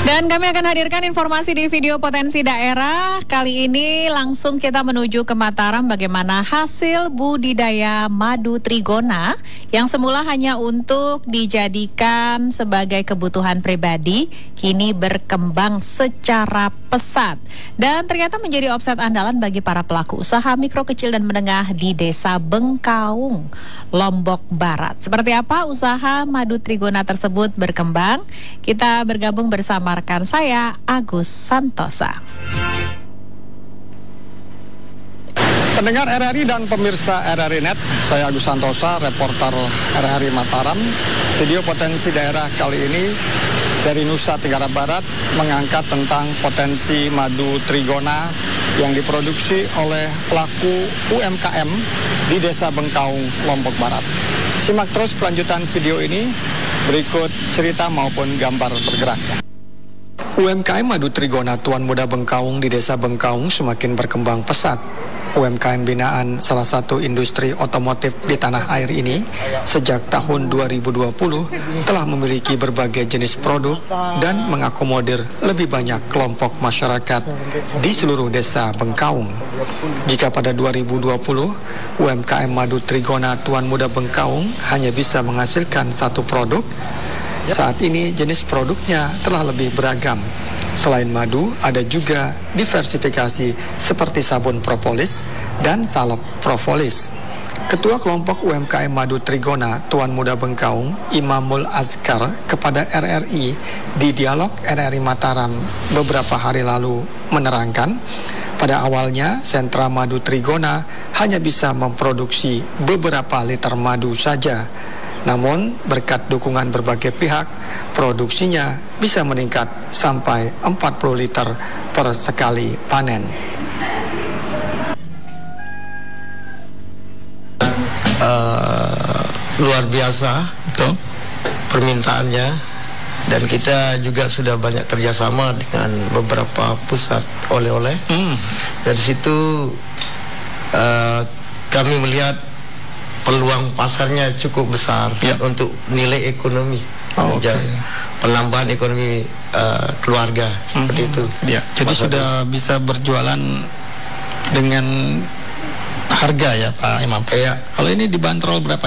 Dan kami akan hadirkan informasi di video potensi daerah. Kali ini langsung kita menuju ke Mataram, bagaimana hasil budidaya madu trigona yang semula hanya untuk dijadikan sebagai kebutuhan pribadi, kini berkembang secara pesat. Dan ternyata menjadi omset andalan bagi para pelaku usaha mikro, kecil, dan menengah di Desa Bengkaung, Lombok Barat. Seperti apa usaha madu trigona tersebut berkembang? Kita bergabung bersama rekan saya, Agus Santosa. Pendengar RRI dan pemirsa RRI Net, saya Agus Santosa, reporter RRI Mataram. Video potensi daerah kali ini dari Nusa Tenggara Barat mengangkat tentang potensi madu trigona yang diproduksi oleh pelaku UMKM di Desa Bengkaung, Lombok Barat. Simak terus kelanjutan video ini, berikut cerita maupun gambar bergeraknya. UMKM madu trigona Tuan Muda Bengkaung di Desa Bengkaung semakin berkembang pesat. UMKM binaan salah satu industri otomotif di tanah air ini sejak tahun 2020 telah memiliki berbagai jenis produk dan mengakomodir lebih banyak kelompok masyarakat di seluruh Desa Bengkaung. Jika pada 2020 UMKM madu trigona Tuan Muda Bengkaung hanya bisa menghasilkan satu produk, saat ini jenis produknya telah lebih beragam. Selain madu, ada juga diversifikasi seperti sabun propolis dan salep propolis. Ketua kelompok UMKM madu trigona Tuan Muda Bengkaung, Imamul Azkar, kepada RRI di Dialog RRI Mataram beberapa hari lalu menerangkan, pada awalnya sentra madu trigona hanya bisa memproduksi beberapa liter madu saja. Namun berkat dukungan berbagai pihak, produksinya bisa meningkat sampai 40 liter per sekali panen. Luar biasa betul permintaannya, dan kita juga sudah banyak kerjasama dengan beberapa pusat oleh-oleh. Dari situ kami melihat peluang pasarnya cukup besar untuk nilai ekonomi, penambahan ekonomi keluarga seperti itu. Jadi sudah bisa berjualan dengan harga ya Pak Imam. Kalau ini dibanderol berapa